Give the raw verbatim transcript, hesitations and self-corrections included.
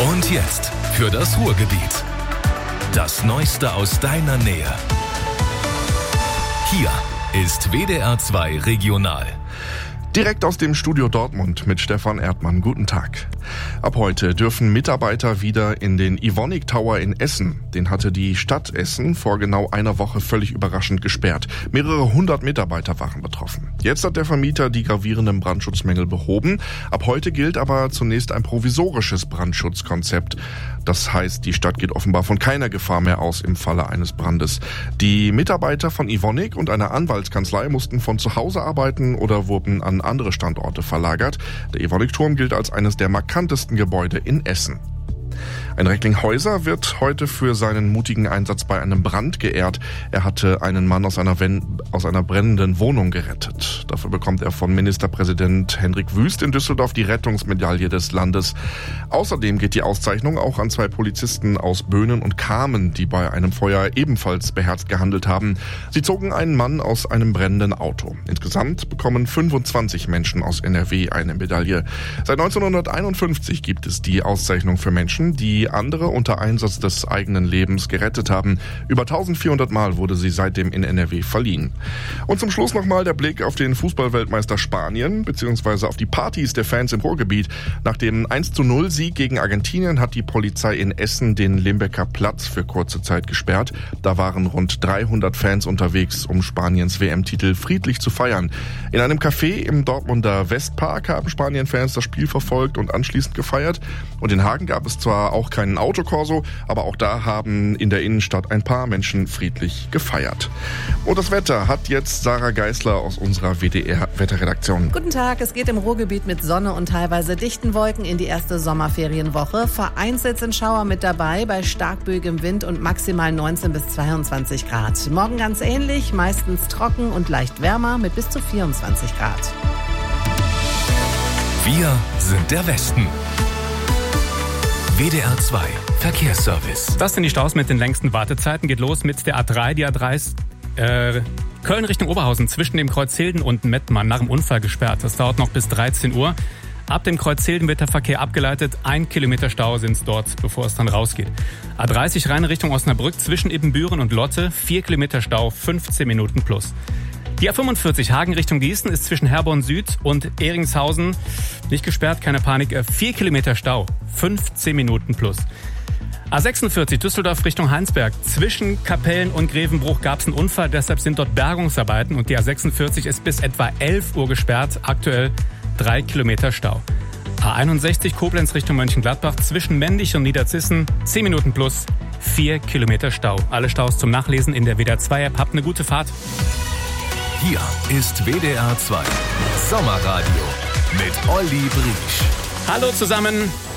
Und jetzt für das Ruhrgebiet. Das Neueste aus deiner Nähe. Hier ist W D R zwei Regional. Direkt aus dem Studio Dortmund mit Stefan Erdmann. Guten Tag. Ab heute dürfen Mitarbeiter wieder in den Evonik Tower in Essen. Den hatte die Stadt Essen vor genau einer Woche völlig überraschend gesperrt. Mehrere hundert Mitarbeiter waren betroffen. Jetzt hat der Vermieter die gravierenden Brandschutzmängel behoben. Ab heute gilt aber zunächst ein provisorisches Brandschutzkonzept. Das heißt, die Stadt geht offenbar von keiner Gefahr mehr aus im Falle eines Brandes. Die Mitarbeiter von Evonik und einer Anwaltskanzlei mussten von zu Hause arbeiten oder wurden an andere Standorte verlagert. Der Evonik-Turm gilt als eines der markantesten Gebäude in Essen. Ein Recklinghäuser wird heute für seinen mutigen Einsatz bei einem Brand geehrt. Er hatte einen Mann aus einer, Wen- aus einer brennenden Wohnung gerettet. Dafür bekommt er von Ministerpräsident Hendrik Wüst in Düsseldorf die Rettungsmedaille des Landes. Außerdem geht die Auszeichnung auch an zwei Polizisten aus Böhnen und Kamen, die bei einem Feuer ebenfalls beherzt gehandelt haben. Sie zogen einen Mann aus einem brennenden Auto. Insgesamt bekommen fünfundzwanzig Menschen aus N R W eine Medaille. Seit neunzehnhunderteinundfünfzig gibt es die Auszeichnung für Menschen, die andere unter Einsatz des eigenen Lebens gerettet haben. Über eintausendvierhundert Mal wurde sie seitdem in N R W verliehen. Und zum Schluss nochmal der Blick auf den Fußballweltmeister Spanien, beziehungsweise auf die Partys der Fans im Ruhrgebiet. Nach dem eins zu null Sieg gegen Argentinien hat die Polizei in Essen den Limbecker Platz für kurze Zeit gesperrt. Da waren rund dreihundert Fans unterwegs, um Spaniens W M-Titel friedlich zu feiern. In einem Café im Dortmunder Westpark haben Spanien-Fans das Spiel verfolgt und anschließend gefeiert. Und in Hagen gab es zwar auch keinen Autokorso, aber auch da haben in der Innenstadt ein paar Menschen friedlich gefeiert. Und das Wetter hat jetzt Sarah Geisler aus unserer W D R-Wetterredaktion. Guten Tag, es geht im Ruhrgebiet mit Sonne und teilweise dichten Wolken in die erste Sommerferienwoche. Vereinzelt sind Schauer mit dabei bei starkböigem Wind und maximal neunzehn bis zweiundzwanzig Grad. Morgen ganz ähnlich, meistens trocken und leicht wärmer mit bis zu vierundzwanzig Grad. Wir sind der Westen. W D R zwei Verkehrsservice. Das sind die Staus mit den längsten Wartezeiten. Geht los mit der A drei. Die A drei ist äh, Köln Richtung Oberhausen zwischen dem Kreuz Hilden und Mettmann nach dem Unfall gesperrt. Das dauert noch bis dreizehn Uhr. Ab dem Kreuz Hilden wird der Verkehr abgeleitet. Ein Kilometer Stau sind es dort, bevor es dann rausgeht. A dreißig rein Richtung Osnabrück zwischen Ibbenbüren und Lotte. Vier Kilometer Stau, fünfzehn Minuten plus. Die A fünfundvierzig Hagen Richtung Gießen ist zwischen Herborn Süd und Eringshausen nicht gesperrt, keine Panik. Vier Kilometer Stau, fünfzehn Minuten plus. A sechsundvierzig Düsseldorf Richtung Heinsberg. Zwischen Kapellen und Grevenbruch gab es einen Unfall, deshalb sind dort Bergungsarbeiten und die A sechsundvierzig ist bis etwa elf Uhr gesperrt. Aktuell drei Kilometer Stau. A einundsechzig Koblenz Richtung Mönchengladbach zwischen Mendig und Niederzissen zehn Minuten plus, vier Kilometer Stau. Alle Staus zum Nachlesen in der W D R zwei App. Habt eine gute Fahrt. Hier ist W D R zwei Sommerradio mit Olli Briesch. Hallo zusammen.